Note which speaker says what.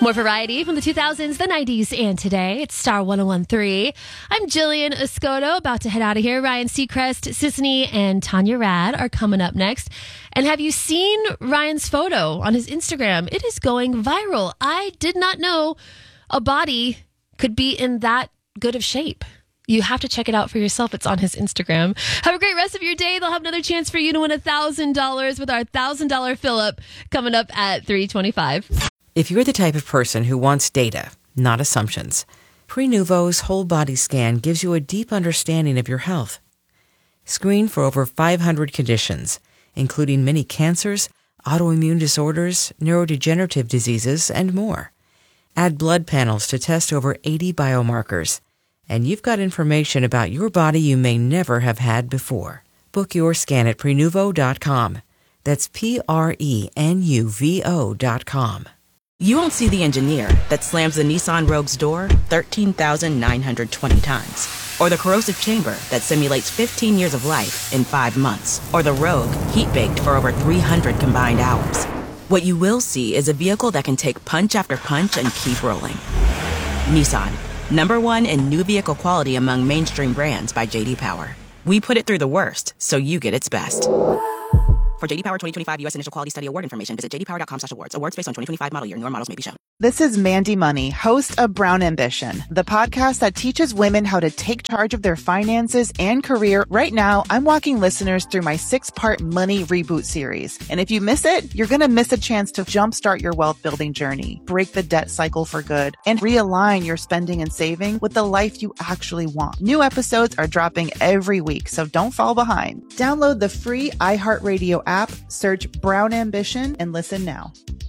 Speaker 1: More variety from the 2000s, the 90s, and today. It's Star 1013. I'm Jillian Escoto, about to head out of here. Ryan Seacrest, Sisney, and Tanya Rad are coming up next. And have you seen Ryan's photo on his Instagram? It is going viral. I did not know a body could be in that good of shape. You have to check it out for yourself. It's on his Instagram. Have a great rest of your day. They'll have another chance for you to win $1,000 with our $1,000 fill-up coming up at 3:25.
Speaker 2: If you're the type of person who wants data, not assumptions, Prenuvo's whole body scan gives you a deep understanding of your health. Screen for over 500 conditions, including many cancers, autoimmune disorders, neurodegenerative diseases, and more. Add blood panels to test over 80 biomarkers. And you've got information about your body you may never have had before. Book your scan at Prenuvo.com. That's Prenuvo.com.
Speaker 3: You won't see the engineer that slams the Nissan Rogue's door 13,920 times. Or the corrosive chamber that simulates 15 years of life in 5 months. Or the Rogue heat-baked for over 300 combined hours. What you will see is a vehicle that can take punch after punch and keep rolling. Nissan, #1 in new vehicle quality among mainstream brands by J.D. Power. We put it through the worst, so you get its best. For J.D. Power 2025 U.S. Initial Quality Study Award information, visit jdpower.com/awards. Awards based on 2025 model year. Newer models may be shown.
Speaker 4: This is Mandy Money, host of Brown Ambition, the podcast that teaches women how to take charge of their finances and career. Right now, I'm walking listeners through my 6-part Money Reboot series. And if you miss it, you're going to miss a chance to jumpstart your wealth building journey, break the debt cycle for good, and realign your spending and saving with the life you actually want. New episodes are dropping every week, so don't fall behind. Download the free iHeartRadio app, search Brown Ambition, and listen now.